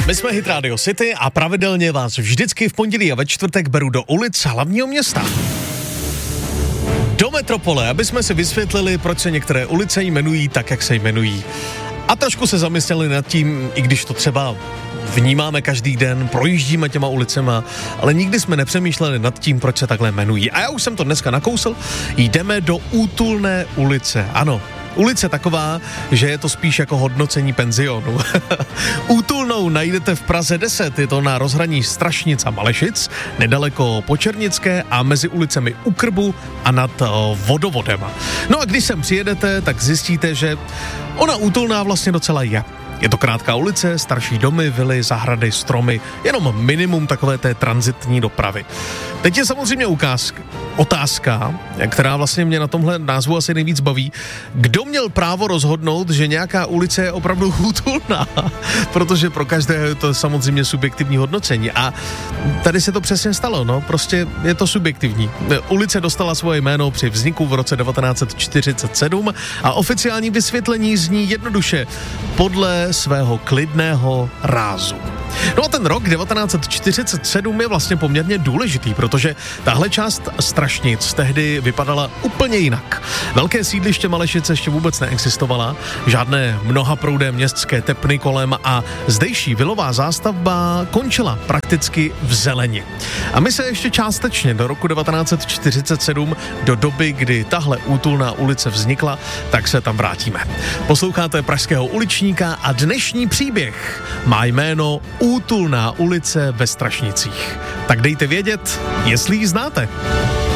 My jsme Hit Radio City a pravidelně vás vždycky v pondělí a ve čtvrtek beru do ulic hlavního města. Do metropole, aby jsme si vysvětlili, proč se některé ulice jmenují tak, jak se jmenují. A trošku se zamysleli nad tím, i když to třeba vnímáme každý den, projíždíme těma ulicema, ale nikdy jsme nepřemýšleli nad tím, proč se takhle jmenují. A já už jsem to dneska nakousl, jdeme do Útulné ulice. Ano, ulice taková, že je to spíš jako hodnocení penzionu. Útulnou najdete v Praze 10, je to na rozhraní Strašnic a Malešic, nedaleko Počernické a mezi ulicemi U Krbu a nad Vodovodem. No a když sem přijedete, tak zjistíte, že ona Útulná vlastně docela je. Je to krátká ulice, starší domy, vily, zahrady, stromy, jenom minimum takové té tranzitní dopravy. Teď je samozřejmě otázka, která vlastně mě na tomhle názvu asi nejvíc baví. Kdo měl právo rozhodnout, že nějaká ulice je opravdu útulná? Protože pro každého je to samozřejmě subjektivní hodnocení. A tady se to přesně stalo, no, prostě je to subjektivní. Ulice dostala svoje jméno při vzniku v roce 1947 a oficiální vysvětlení zní jednoduše podle svého klidného rázu. No a ten rok 1947 je vlastně poměrně důležitý, protože tahle část Strašnic tehdy vypadala úplně jinak. Velké sídliště Malešice ještě vůbec neexistovala, žádné mnohaproudé městské tepny kolem a zdejší vilová zástavba končila prakticky v zeleni. A my se ještě částečně do roku 1947, do doby, kdy tahle útulná ulice vznikla, tak se tam vrátíme. Posloucháte Pražského uličníka a dnešní příběh má jméno Útulná ulice ve Strašnicích. Tak dejte vědět, jestli ji znáte.